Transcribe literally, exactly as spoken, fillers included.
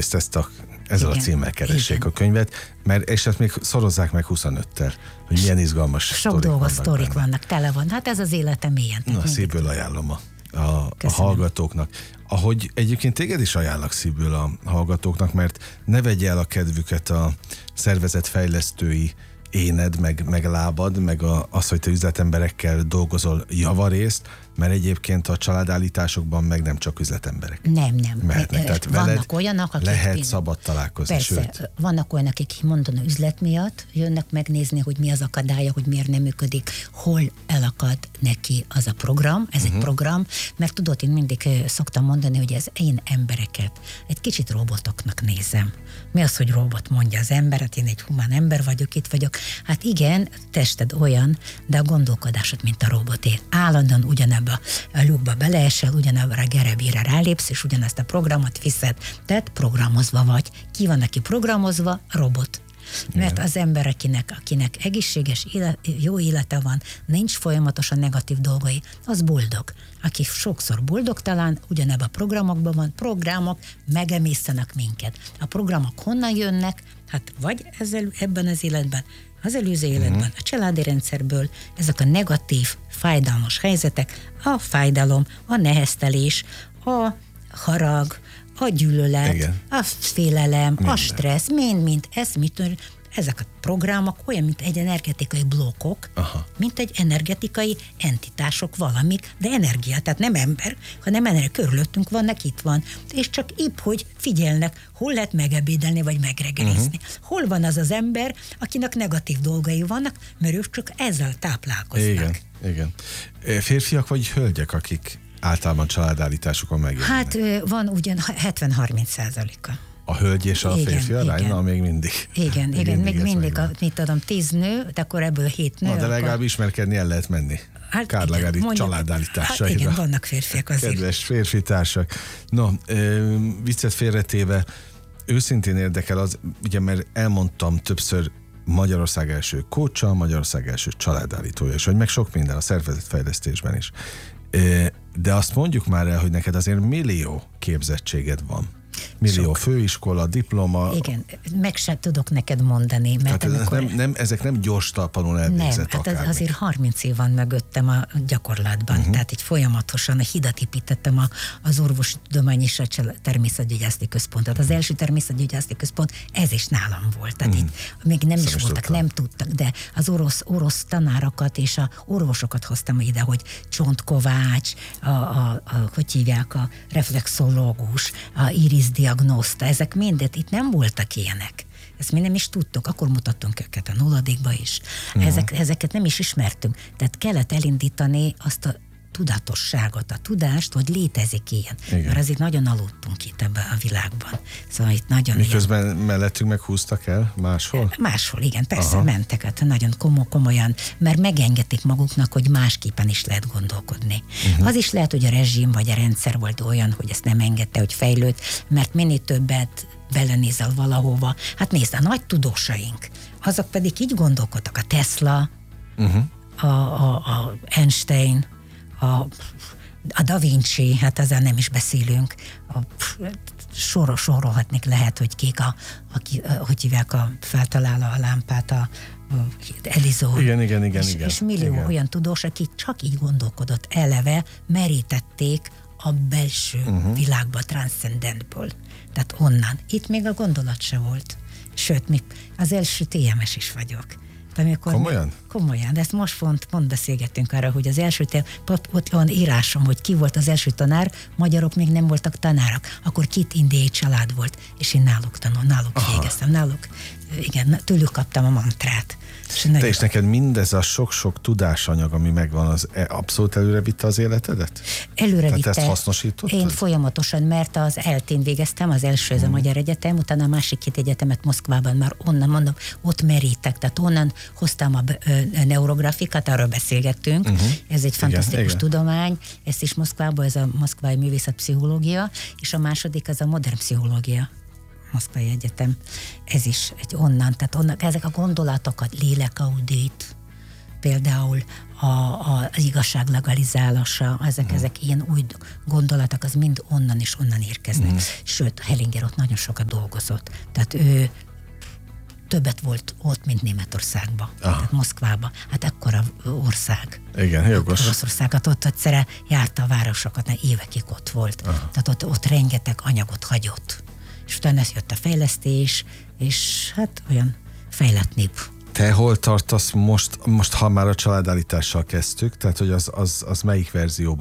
egyrészt ezt a, ezzel igen, a címmel keressék igen. a könyvet, mert és ezt még szorozzák meg huszonöttel, hogy milyen izgalmas sok dolgos sztorik vannak, tele van. Hát ez az életem ilyen. Na, szívből ajánlom a, a, a hallgatóknak. Ahogy egyébként téged is ajánlak szívből a hallgatóknak, mert ne vegye el a kedvüket a szervezetfejlesztői éned, meg, meg lábad, meg a, az, hogy te üzletemberekkel dolgozol javarészt, mert egyébként a családállításokban meg nem csak üzletemberek. Nem, nem. Mehetnek. Tehát vannak olyanok, akik... Lehet én... szabad találkozni. Persze, sőt. Vannak olyanok, akik mondanak üzlet miatt jönnek megnézni, hogy mi az akadálya, hogy miért nem működik, hol elakad neki az a program, ez uh-huh. egy program, mert tudod, én mindig szoktam mondani, hogy az én embereket egy kicsit robotoknak nézem. Mi az, hogy robot, mondja az ember, hát én egy humán ember vagyok, itt vagyok. Hát igen, tested olyan, de a gondolkodásod, mint a roboté. Állandóan ugyanebbe a lyukba beleesel, ugyanebbe a gerebére rálépsz, és ugyanezt a programot viszed. Tehát programozva vagy. Ki van neki programozva? Robot. Mert az ember, akinek, akinek egészséges, élet, jó élete van, nincs folyamatosan negatív dolgai, az boldog. Aki sokszor boldogtalan, ugyanebben a programokban van, programok megemésztenek minket. A programok honnan jönnek? Hát vagy ezzel, ebben az életben, az előző életben, uh-huh. a családi rendszerből, ezek a negatív, fájdalmas helyzetek, a fájdalom, a neheztelés, a harag, a gyűlölet, igen. a félelem, minden. A stressz, mind-mind, ez mitől, ezek a programok olyan, mint egy energetikai blokkok, aha. mint egy energetikai entitások valamik, de energia, tehát nem ember, hanem energia, körülöttünk vannak, itt van, és csak épp, hogy figyelnek, hol lehet megebédelni, vagy megregelizni. Uh-huh. Hol van az az ember, akinek negatív dolgai vannak, mert ők csak ezzel táplálkoznak. Igen, igen. Férfiak vagy hölgyek, akik általában családállításokon megjelennek? Hát van ugyan hetven-harminc százaléka. A hölgy és a igen, férfi arány? Na, még mindig. Igen, még igen, mindig, még mindig, a, mit tudom, tíz nő, de akkor ebből hét nő. Na, de legalább akkor... ismerkedni el lehet menni. Hát Kárlagádi családállításaira. Hát igen, vannak férfiak azért. Kedves férfi társak. No, ö, viccet félretéve, őszintén érdekel az, ugye, mert elmondtam többször, Magyarország első coacha, Magyarország első családállítója, és hogy meg sok minden a szervezetfejlesztésben is. De azt mondjuk már el, hogy neked azért millió képzettséged van. Millió sok. Főiskola, diploma. Igen, meg sem tudok neked mondani. Mert hát amikor... nem, nem, ezek nem gyors talpanul elvégzett. Nem, hát azért harminc év van mögöttem a gyakorlatban, uh-huh. tehát így folyamatosan a hidat építettem a, az orvosi tudomány és a természetgyógyászati központot. Az első természetgyógyászati központ, ez is nálam volt. Tehát uh-huh. itt még nem Szóval is voltak, tudtam. nem tudtak, de az orosz, orosz tanárokat és a orvosokat hoztam ide, hogy Csontkovács, a, a, a, hogy hívják, a reflexológus, a iris diagnoszta, ezek mindet, itt nem voltak ilyenek. Ezt mi nem is tudtuk, akkor mutattunk őket a nulladikba is. Uh-huh. Ezek, ezeket nem is ismertünk. Tehát kellett elindítani azt a tudatosságot, a tudást, hogy létezik ilyen. Igen. Mert azért nagyon aludtunk itt ebben a világban. Szóval itt nagyon... Miközben ilyen... mellettünk meg húztak el máshol? Máshol, igen, persze, aha. mentek, hát nagyon komoly, komolyan, mert megengedték maguknak, hogy másképpen is lehet gondolkodni. Uh-huh. Az is lehet, hogy a rezsim vagy a rendszer volt olyan, hogy ezt nem engedte, hogy fejlődt, mert minél többet belenézel valahova. Hát nézd, a nagy tudósaink, azok pedig így gondolkodtak. A Tesla, uh-huh. a, a, a Einstein, A, a Da Vinci, hát ezzel nem is beszélünk, a, sorol, sorolhatnék lehet, hogy kik a, aki, hogy hívják a feltaláló a lámpát, a, a Edison. Igen, igen, igen. És, igen, és millió igen. olyan tudós, aki csak így gondolkodott, eleve merítették a belső uh-huh. világba, transzcendentből. Tehát onnan. Itt még a gondolat se volt. Sőt, mi az első té em es is vagyok. Amikor komolyan? Mi, komolyan, de ezt most pont, pont beszélgettünk arra, hogy az első, ott van írásom, hogy ki volt az első tanár, magyarok még nem voltak tanárok, akkor két indiai család volt, és én náluk tanul, náluk végeztem, náluk, igen, tőlük kaptam a mantrát. És Te és neked mindez a sok-sok tudásanyag, ami megvan, az abszolút előre vitte az életedet? Előre Tehát vitte. ezt hasznosítottad? Én folyamatosan, mert az eltén végeztem, az első ez a hmm. Magyar Egyetem, utána a másik két egyetemet Moszkvában már onnan mondom, ott merítek, tehát onnan hoztam a neurografikát, arról beszélgettünk, uh-huh. ez egy fantasztikus igen, tudomány, ezt is Moszkvában, ez a Moszkvai Művészetpszichológia, és a második az a modern pszichológia. Moszkvai Egyetem, ez is egy onnan, tehát onnan, ezek a gondolatokat, lélekaudit, például a, a, az igazság legalizálása, ezek, mm. ezek ilyen új gondolatok, az mind onnan és onnan érkeznek. Mm. Sőt, Hellinger ott nagyon sokat dolgozott. Tehát ő többet volt ott, mint Németországban, Aha. tehát Moszkvában. Hát ekkora ország. Igen, jogos. Oroszországot ott egyszerre járta a városokat, mert évekig ott volt. Aha. Tehát ott, ott rengeteg anyagot hagyott. És utána jött a fejlesztés, és hát olyan fejlett nép. Te hol tartasz most, most ha már a családállítással kezdtük, tehát hogy az, az, az melyik verzióban